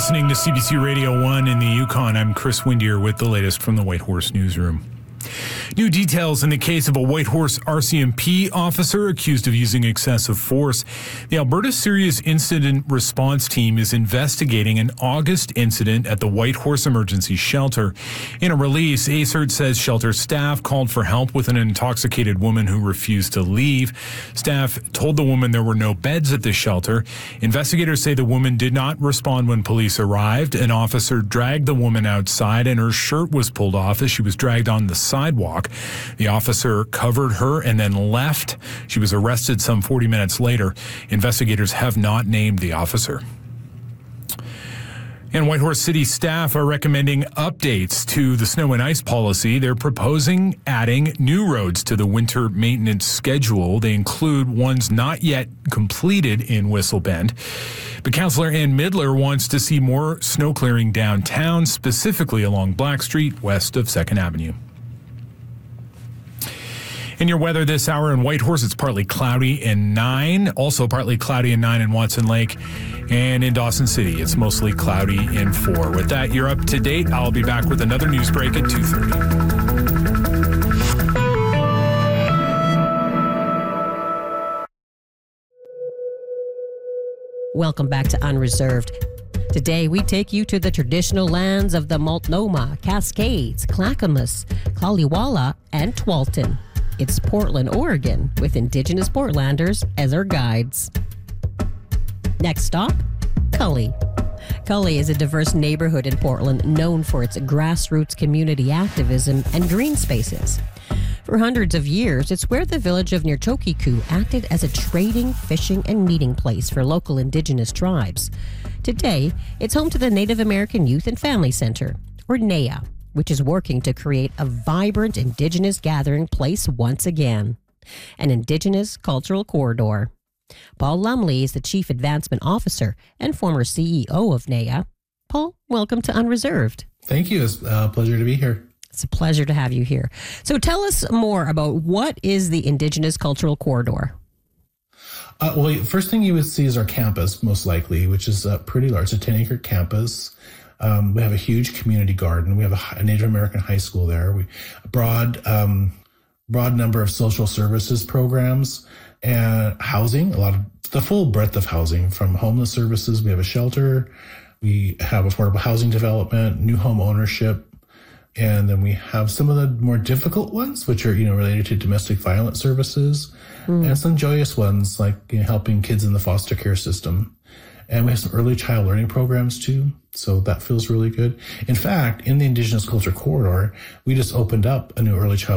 listening to CBC Radio 1 in the Yukon. I'm Chris Windier with the latest from the Whitehorse Newsroom. New details in the case of a Whitehorse RCMP officer accused of using excessive force. The Alberta Serious Incident Response Team is investigating an August incident at the Whitehorse Emergency Shelter. In a release, ASERT says shelter staff called for help with an intoxicated woman who refused to leave. Staff told the woman there were no beds at the shelter. Investigators say the woman did not respond when police arrived. An officer dragged the woman outside and her shirt was pulled off as she was dragged on the sidewalk. The officer covered her and then left. She was arrested some 40 minutes later. Investigators have not named the officer. And Whitehorse City staff are recommending updates to the snow and ice policy. They're proposing adding new roads to the winter maintenance schedule. They include ones not yet completed in Whistle Bend. But Councillor Ann Midler wants to see more snow clearing downtown, specifically along Black Street, west of 2nd Avenue. In your weather this hour in Whitehorse, it's partly cloudy in 9. Also partly cloudy in 9 in Watson Lake. And in Dawson City, it's mostly cloudy in 4. With that, you're up to date. I'll be back with another news break at 2:30. Welcome back to Unreserved. Today, we take you to the traditional lands of the Multnomah, Cascades, Clackamas, Kaliwala, and Tualatin. It's Portland, Oregon, with Indigenous Portlanders as our guides. Next stop, Cully. Cully is a diverse neighborhood in Portland known for its grassroots community activism and green spaces. For hundreds of years, it's where the village of Nirchokiku acted as a trading, fishing, and meeting place for local Indigenous tribes. Today, it's home to the Native American Youth and Family Center, or NAYA, which is working to create a vibrant Indigenous gathering place once again, an Indigenous cultural corridor. Paul Lumley is the Chief Advancement Officer and former CEO of NAYA. Paul, welcome to Unreserved. Thank you. It's a pleasure to be here. It's a pleasure to have you here. So tell us more about what is the Indigenous cultural corridor? Well, first thing you would see is our campus, most likely, which is pretty large. It's a 10-acre campus. We have a huge community garden. We have a Native American high school there. We broad number of social services programs and housing. The full breadth of housing, from homeless services. We have a shelter. We have affordable housing development, new home ownership, and then we have some of the more difficult ones, which are related to domestic violence services, and some joyous ones like helping kids in the foster care system. And we have some early child learning programs too. So that feels really good. In fact, in the Indigenous Culture Corridor, we just opened up a new early child